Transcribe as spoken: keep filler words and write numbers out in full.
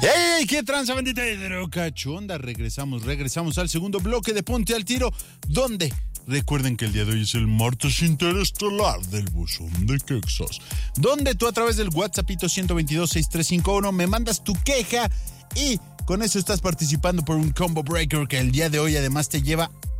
¡Ey! ¡Qué tranza, bandita hidrocachonda! Regresamos, regresamos al segundo bloque de Ponte al Tiro, donde recuerden que el día de hoy es el martes interestelar del buzón de quexas, donde tú a través del WhatsAppito ciento veintidós, sesenta y tres cincuenta y uno me mandas tu queja y con eso estás participando por un combo breaker que el día de hoy además te lleva